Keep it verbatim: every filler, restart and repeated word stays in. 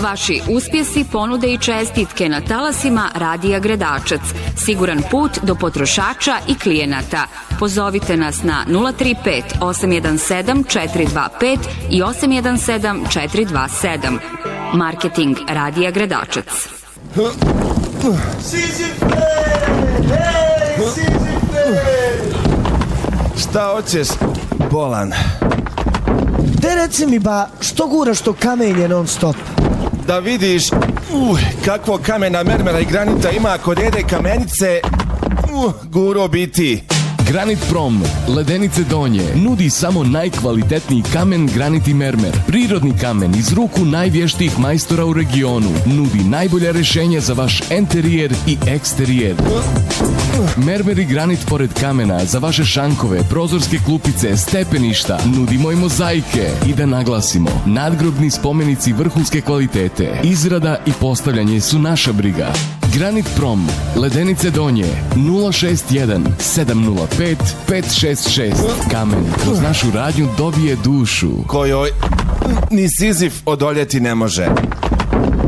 Vaši uspjesi, ponude i čestitke na talasima Radija Gredačac. Siguran put do potrošača i klijenata. Pozovite nas na nula tri pet osam jedan sedam četiri dva pet i osam jedan sedam četiri dva sedam. Marketing Radija Gredačac. Sizife! Hej, Sizife! Šta hoćeš, bolan? Te reci mi ba, što guraš to kamenje non stop? Da vidiš uh, kakvo kamena, mermera i granita ima kod jede kamenice, uh, guro biti. Granit Prom, Ledenice Donje, nudi samo najkvalitetniji kamen, granit i mermer. Prirodni kamen iz ruku najvještijih majstora u regionu. Nudi najbolja rješenja za vaš enterijer i eksterijer. Mermer i granit pored kamena za vaše šankove, prozorske klupice, stepeništa. Nudimo i mozaike. I da naglasimo, nadgrobni spomenici vrhunske kvalitete. Izrada i postavljanje su naša briga. Granit Prom, Ledenice Donje, nula šest jedan sedam nula pet pet šest šest. Kamen kroz našu radnju dobije dušu kojoj ni Sizif odoljeti ne može.